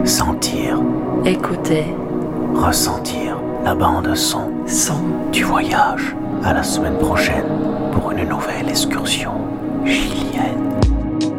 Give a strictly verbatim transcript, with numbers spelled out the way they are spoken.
sentir, écouter, ressentir la bande son, son du voyage. À la semaine prochaine pour une nouvelle excursion chilienne.